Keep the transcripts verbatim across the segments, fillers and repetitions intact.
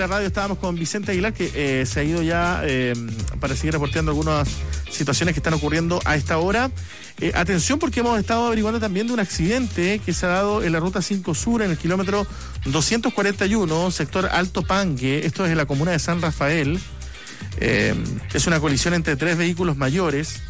La radio estábamos con Vicente Aguilar, que eh, se ha ido ya eh, para seguir reporteando algunas situaciones que están ocurriendo a esta hora. Eh, atención, porque hemos estado averiguando también de un accidente que se ha dado en la ruta cinco Sur, en el kilómetro doscientos cuarenta y uno, sector Alto Pangue. Esto es en la comuna de San Rafael. Eh, es una colisión entre tres vehículos mayores.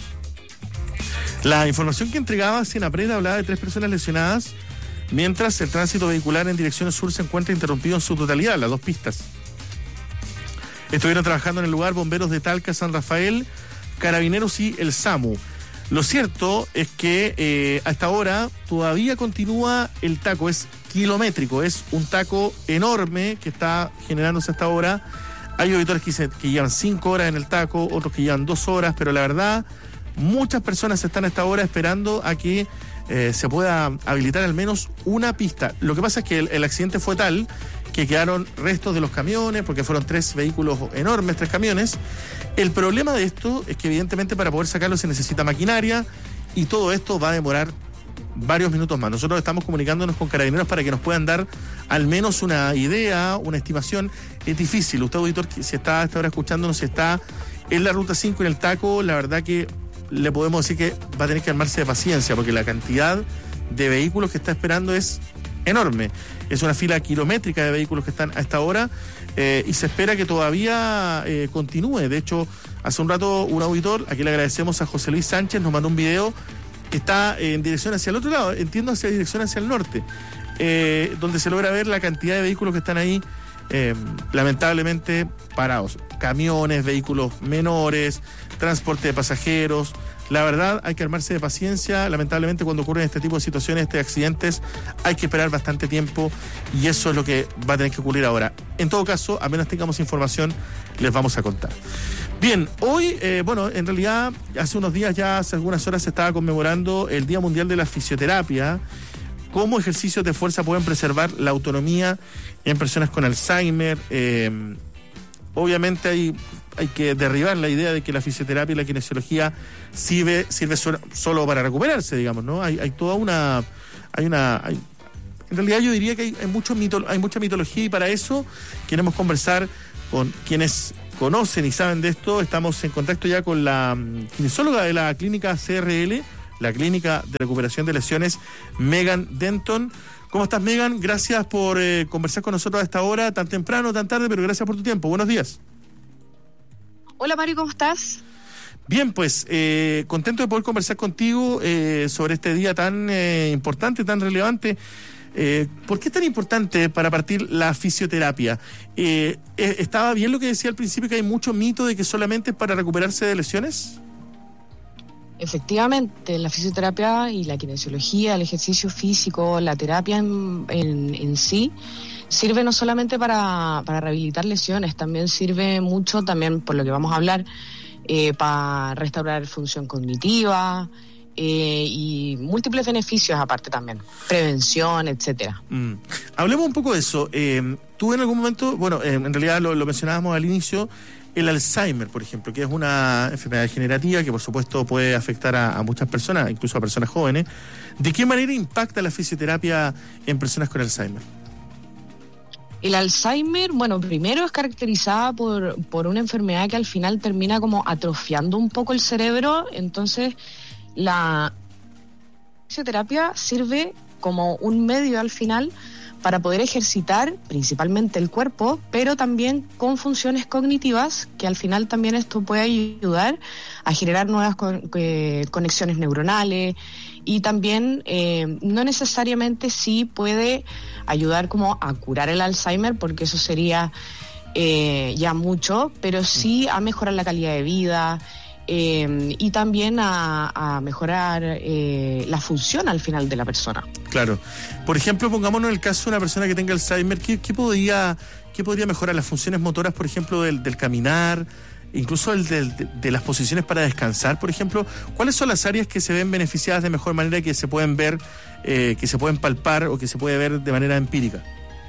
La información que entregaba Senapred hablaba de tres personas lesionadas, mientras el tránsito vehicular en dirección sur se encuentra interrumpido en su totalidad, las dos pistas. Estuvieron trabajando en el lugar bomberos de Talca, San Rafael, Carabineros y el SAMU. Lo cierto es que eh, a esta hora todavía continúa el taco, es kilométrico, es un taco enorme que está generándose a esta hora. Hay auditores que, se, que llevan cinco horas en el taco, otros que llevan dos horas, pero la verdad, muchas personas están a esta hora esperando a que Eh, se pueda habilitar al menos una pista. Lo que pasa es que el, el accidente fue tal que quedaron restos de los camiones, porque fueron tres vehículos enormes, tres camiones. El problema de esto es que evidentemente para poder sacarlo se necesita maquinaria y todo esto va a demorar varios minutos más. Nosotros estamos comunicándonos con Carabineros para que nos puedan dar al menos una idea, una estimación. Es difícil. Usted, auditor, si está a esta hora escuchándonos, si está en la ruta cinco, en el taco, la verdad que le podemos decir que va a tener que armarse de paciencia, porque la cantidad de vehículos que está esperando es enorme. Es una fila kilométrica de vehículos que están a esta hora eh, y se espera que todavía eh, continúe. De hecho, hace un rato un auditor, aquí le agradecemos a José Luis Sánchez, nos mandó un video que está en dirección hacia el otro lado, entiendo hacia dirección hacia el norte, eh, donde se logra ver la cantidad de vehículos que están ahí eh, lamentablemente parados. Camiones, vehículos menores, transporte de pasajeros. La verdad, hay que armarse de paciencia. Lamentablemente, cuando ocurren este tipo de situaciones, este accidentes, hay que esperar bastante tiempo y eso es lo que va a tener que ocurrir ahora. En todo caso, apenas tengamos información, les vamos a contar. Bien, hoy, eh, bueno, en realidad, hace unos días ya, hace algunas horas, se estaba conmemorando el Día Mundial de la Fisioterapia. ¿Cómo ejercicios de fuerza pueden preservar la autonomía en personas con Alzheimer? Eh, obviamente hay... Hay que derribar la idea de que la fisioterapia y la kinesiología sirve, sirve solo, solo para recuperarse, digamos, ¿no? Hay, hay toda una... hay una hay, en realidad yo diría que hay, hay, mucho mito, hay mucha mitología y para eso queremos conversar con quienes conocen y saben de esto. Estamos en contacto ya con la kinesióloga de la clínica C R L, la Clínica de Recuperación de Lesiones, Megan Denton. ¿Cómo estás, Megan? Gracias por eh, conversar con nosotros a esta hora, tan temprano, tan tarde, pero gracias por tu tiempo. Buenos días. Hola Mario, ¿cómo estás? Bien, pues eh, contento de poder conversar contigo eh, sobre este día tan eh, importante, tan relevante. Eh, ¿Por qué es tan importante para partir la fisioterapia? Eh, eh, ¿Estaba bien lo que decía al principio, que hay mucho mito de que solamente es para recuperarse de lesiones? Efectivamente, la fisioterapia y la kinesiología, el ejercicio físico, la terapia en, en, en sí, sirve no solamente para, para rehabilitar lesiones, también sirve mucho, también por lo que vamos a hablar, eh, para restaurar función cognitiva eh, y múltiples beneficios aparte también, prevención, etcétera. Mm. Hablemos un poco de eso. Eh, tú en algún momento, bueno, eh, en realidad lo, lo mencionábamos al inicio, el Alzheimer, por ejemplo, que es una enfermedad degenerativa que por supuesto puede afectar a, a muchas personas, incluso a personas jóvenes. ¿De qué manera impacta la fisioterapia en personas con Alzheimer? El Alzheimer, bueno, primero es caracterizada por, por una enfermedad que al final termina como atrofiando un poco el cerebro. Entonces la fisioterapia sirve como un medio al final para poder ejercitar principalmente el cuerpo, pero también con funciones cognitivas, que al final también esto puede ayudar a generar nuevas con, eh, conexiones neuronales y también eh, no necesariamente sí puede ayudar como a curar el Alzheimer, porque eso sería eh, ya mucho, pero sí a mejorar la calidad de vida, Eh, y también a, a mejorar eh, la función al final de la persona. Claro. Por ejemplo, pongámonos en el caso de una persona que tenga Alzheimer, ¿qué, qué podría, qué podría mejorar? Las funciones motoras, por ejemplo, del, del caminar, incluso el de, de, de las posiciones para descansar, por ejemplo. ¿Cuáles son las áreas que se ven beneficiadas de mejor manera, que se pueden ver, eh, que se pueden palpar o que se puede ver de manera empírica?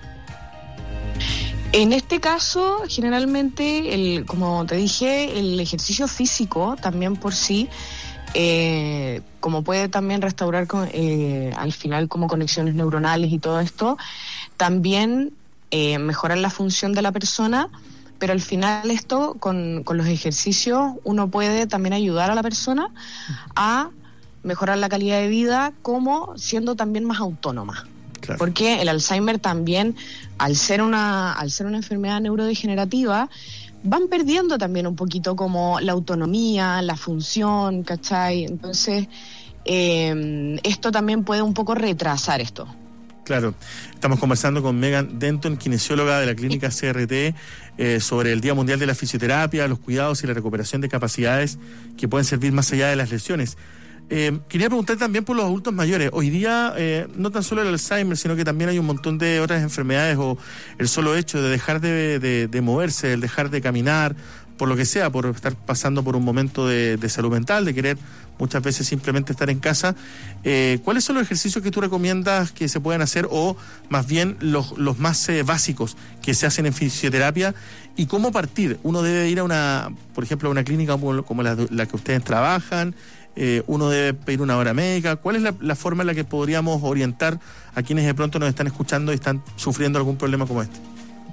En este caso, generalmente, el, como te dije, el ejercicio físico también por sí, eh, como puede también restaurar con, eh, al final como conexiones neuronales y todo esto, también eh, mejorar la función de la persona, pero al final esto, con, con los ejercicios, uno puede también ayudar a la persona a mejorar la calidad de vida, como siendo también más autónoma. Claro. Porque el Alzheimer también, al ser una, al ser una enfermedad neurodegenerativa, van perdiendo también un poquito como la autonomía, la función, ¿cachai? Entonces, eh, esto también puede un poco retrasar esto. Claro, estamos conversando con Megan Denton, kinesióloga de la clínica C R T, eh, sobre el Día Mundial de la Fisioterapia, los cuidados y la recuperación de capacidades que pueden servir más allá de las lesiones. Eh, quería preguntar también por los adultos mayores. Hoy día, eh, no tan solo el Alzheimer, sino que también hay un montón de otras enfermedades, o el solo hecho de dejar de, de, de moverse, el dejar de caminar, por lo que sea, por estar pasando por un momento de, de salud mental, de querer muchas veces simplemente estar en casa. Eh, ¿Cuáles son los ejercicios que tú recomiendas que se puedan hacer, o más bien los, los más eh, básicos que se hacen en fisioterapia, y cómo partir? ¿Uno debe ir a una, por ejemplo, a una clínica como, como la, la que ustedes trabajan? Eh, ¿Uno debe pedir una hora médica? ¿Cuál es la, la forma en la que podríamos orientar a quienes de pronto nos están escuchando y están sufriendo algún problema como este?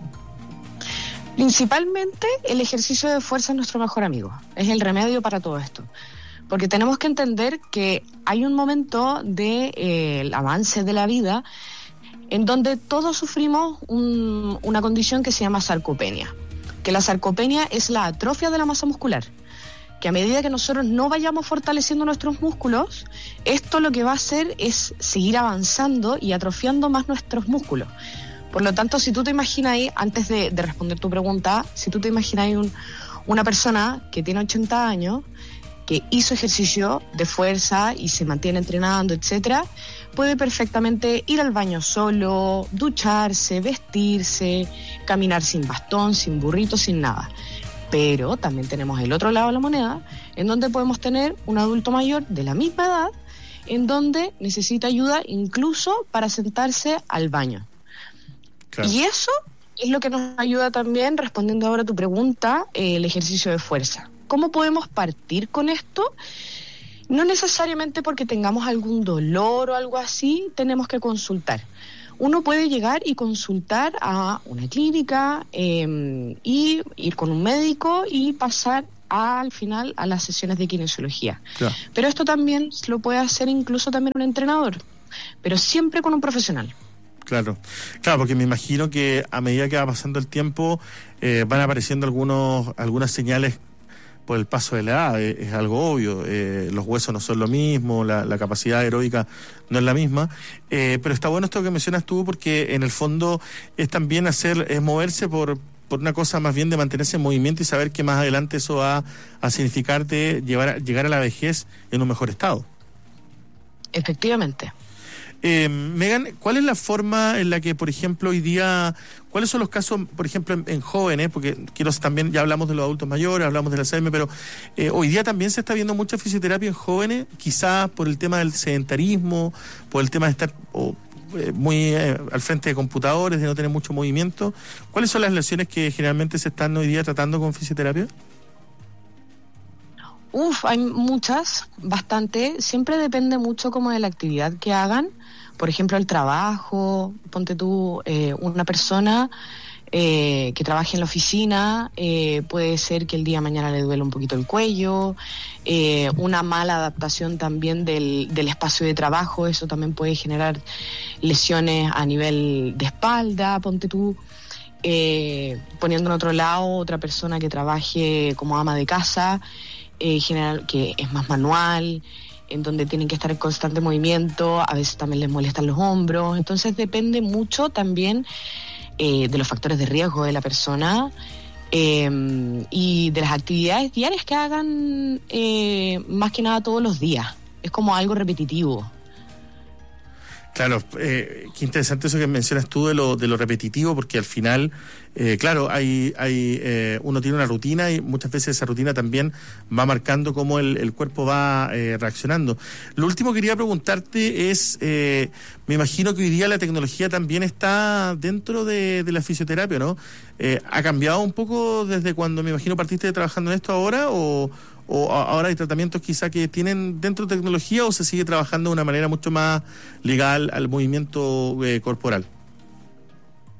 Principalmente el ejercicio de fuerza es nuestro mejor amigo, es el remedio para todo esto, porque tenemos que entender que hay un momento del de, eh, avance de la vida en donde todos sufrimos un, una condición que se llama sarcopenia, que la sarcopenia es la atrofia de la masa muscular, que a medida que nosotros no vayamos fortaleciendo nuestros músculos, esto lo que va a hacer es seguir avanzando y atrofiando más nuestros músculos. Por lo tanto, si tú te imaginas ahí, antes de, de responder tu pregunta, si tú te imaginas ahí un, una persona que tiene ochenta años, que hizo ejercicio de fuerza y se mantiene entrenando, etcétera, puede perfectamente ir al baño solo, ducharse, vestirse, caminar sin bastón, sin burrito, sin nada. Pero también tenemos el otro lado de la moneda, en donde podemos tener un adulto mayor de la misma edad, en donde necesita ayuda incluso para sentarse al baño. Claro. Y eso es lo que nos ayuda también, respondiendo ahora a tu pregunta, eh, el ejercicio de fuerza. ¿Cómo podemos partir con esto? No necesariamente porque tengamos algún dolor o algo así, tenemos que consultar. Uno puede llegar y consultar a una clínica, eh, y ir con un médico y pasar a, al final a las sesiones de kinesiología. Claro. Pero esto también lo puede hacer incluso también un entrenador, pero siempre con un profesional. Claro, claro, porque me imagino que a medida que va pasando el tiempo eh, van apareciendo algunos algunas señales por el paso de la edad, eh, es algo obvio, eh, los huesos no son lo mismo, la, la capacidad aeróbica no es la misma, eh, pero está bueno esto que mencionas tú, porque en el fondo es también hacer, es moverse por, por una cosa más bien de mantenerse en movimiento y saber que más adelante eso va a significar de llevar, llegar a la vejez en un mejor estado. Efectivamente. Eh, Megan, ¿cuál es la forma en la que, por ejemplo, hoy día, cuáles son los casos, por ejemplo, en, en jóvenes, porque quiero también, ya hablamos de los adultos mayores, hablamos del Alzheimer, pero eh, hoy día también se está viendo mucha fisioterapia en jóvenes, quizás por el tema del sedentarismo, por el tema de estar oh, eh, muy eh, al frente de computadores, de no tener mucho movimiento. ¿Cuáles son las lesiones que generalmente se están hoy día tratando con fisioterapia? Uf, hay muchas, bastante. Siempre depende mucho como de la actividad que hagan. Por ejemplo, el trabajo, ponte tú, eh, una persona eh, que trabaje en la oficina, eh, puede ser que el día de mañana le duele un poquito el cuello, eh, una mala adaptación también del, del espacio de trabajo, eso también puede generar lesiones a nivel de espalda, ponte tú. Eh, poniendo en otro lado, otra persona que trabaje como ama de casa, eh, general, que es más manual, en donde tienen que estar en constante movimiento, a veces también les molestan los hombros, entonces depende mucho también eh, de los factores de riesgo de la persona eh, y de las actividades diarias que hagan, eh, más que nada todos los días, es como algo repetitivo. Claro, eh, qué interesante eso que mencionas tú de lo de lo repetitivo, porque al final, eh, claro, hay hay eh, uno tiene una rutina y muchas veces esa rutina también va marcando cómo el, el cuerpo va eh, reaccionando. Lo último que quería preguntarte es, eh, me imagino que hoy día la tecnología también está dentro de, de la fisioterapia, ¿no? Eh, ¿Ha cambiado un poco desde cuando, me imagino, partiste trabajando en esto ahora, o o ahora hay tratamientos quizá que tienen dentro de tecnología, o se sigue trabajando de una manera mucho más ligada al, al movimiento eh, corporal?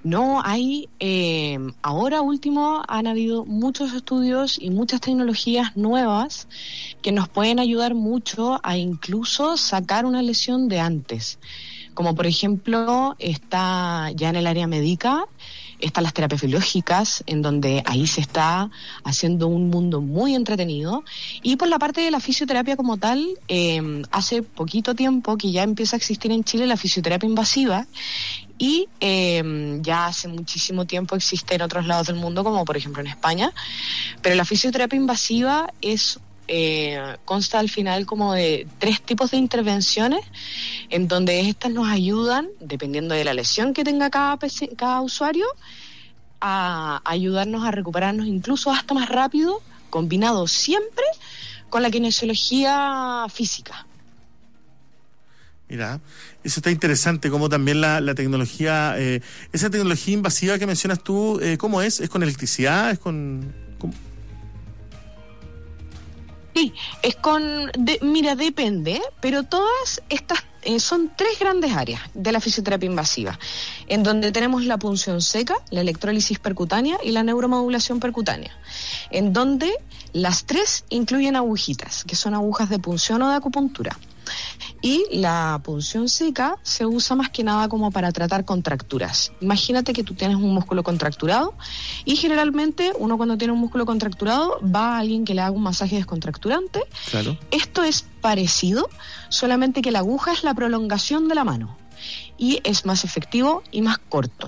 No, hay, eh, ahora último han habido muchos estudios y muchas tecnologías nuevas que nos pueden ayudar mucho a incluso sacar una lesión de antes. Como por ejemplo, está ya en el área médica, están las terapias biológicas, en donde ahí se está haciendo un mundo muy entretenido. Y por la parte de la fisioterapia como tal, eh, hace poquito tiempo que ya empieza a existir en Chile la fisioterapia invasiva, y eh, ya hace muchísimo tiempo existe en otros lados del mundo, como por ejemplo en España. Pero la fisioterapia invasiva es Eh, consta al final como de tres tipos de intervenciones, en donde estas nos ayudan, dependiendo de la lesión que tenga cada, cada usuario, a ayudarnos a recuperarnos incluso hasta más rápido, combinado siempre con la kinesiología física. Mira, eso está interesante, como también la, la tecnología, eh, esa tecnología invasiva que mencionas tú, eh, ¿cómo es? ¿Es con electricidad? ¿Es con...? ¿Cómo? Sí, es con, de, mira, depende, pero todas estas eh, son tres grandes áreas de la fisioterapia invasiva, en donde tenemos la punción seca, la electrólisis percutánea y la neuromodulación percutánea, en donde las tres incluyen agujitas, que son agujas de punción o de acupuntura. Y la punción seca se usa más que nada como para tratar contracturas. Imagínate que tú tienes un músculo contracturado y generalmente uno cuando tiene un músculo contracturado va a alguien que le haga un masaje descontracturante. Claro. Esto es parecido, solamente que la aguja es la prolongación de la mano y es más efectivo y más corto.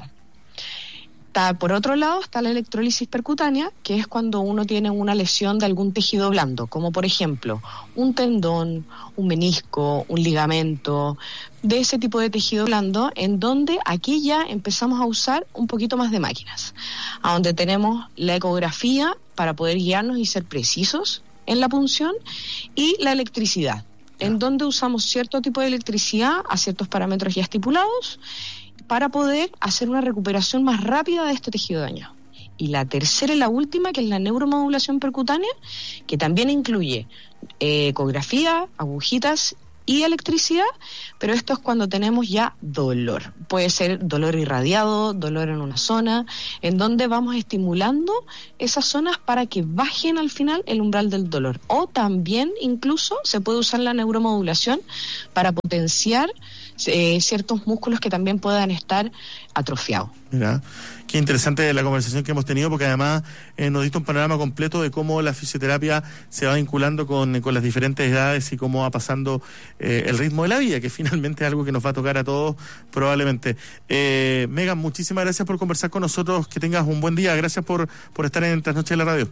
Por otro lado está la electrólisis percutánea, que es cuando uno tiene una lesión de algún tejido blando, como por ejemplo un tendón, un menisco, un ligamento, de ese tipo de tejido blando, en donde aquí ya empezamos a usar un poquito más de máquinas, a donde tenemos la ecografía para poder guiarnos y ser precisos en la punción, y la electricidad, en donde usamos cierto tipo de electricidad a ciertos parámetros ya estipulados, para poder hacer una recuperación más rápida de este tejido dañado. Y la tercera y la última, que es la neuromodulación percutánea, que también incluye eh, ecografía, agujitas y electricidad, pero esto es cuando tenemos ya dolor. Puede ser dolor irradiado, dolor en una zona, en donde vamos estimulando esas zonas para que bajen al final el umbral del dolor. O también incluso se puede usar la neuromodulación para potenciar Eh, ciertos músculos que también puedan estar atrofiados. Mira, qué interesante la conversación que hemos tenido, porque además eh, nos diste un panorama completo de cómo la fisioterapia se va vinculando con, con las diferentes edades y cómo va pasando eh, el ritmo de la vida, que finalmente es algo que nos va a tocar a todos probablemente. Eh, Megan, muchísimas gracias por conversar con nosotros, que tengas un buen día, gracias por, por estar en Trasnoche de la Radio.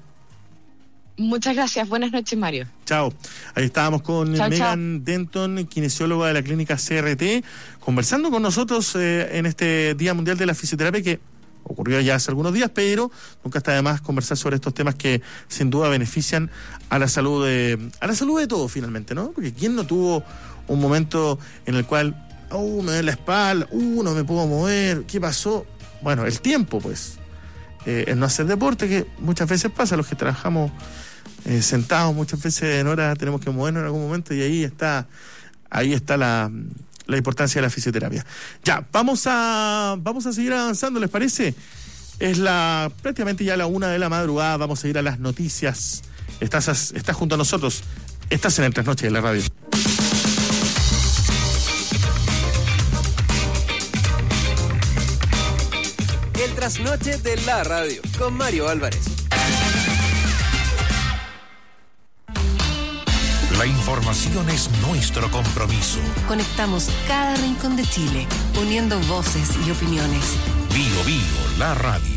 Muchas gracias, buenas noches, Mario. Chao. Ahí estábamos con chao, Megan chao. Denton, kinesióloga de la clínica C R T, conversando con nosotros eh, en este Día Mundial de la Fisioterapia, que ocurrió ya hace algunos días, pero nunca está de más conversar sobre estos temas que sin duda benefician a la salud de, a la salud de todos finalmente, ¿no? Porque ¿quién no tuvo un momento en el cual, oh, me duele la espalda, uh, no me puedo mover, ¿qué pasó? Bueno, el tiempo, pues, eh, el no hacer deporte, que muchas veces pasa, los que trabajamos Eh, sentados muchas veces en hora tenemos que movernos en algún momento, y ahí está ahí está la, la importancia de la fisioterapia. Ya, vamos a vamos a seguir avanzando, ¿les parece? Es la prácticamente ya la una de la madrugada, vamos a ir a las noticias. Estás, estás junto a nosotros, estás en el Trasnoche de la Radio. El Trasnoche de la Radio, con Mario Álvarez. La información es nuestro compromiso. Conectamos cada rincón de Chile, uniendo voces y opiniones. Bio Bio, la radio.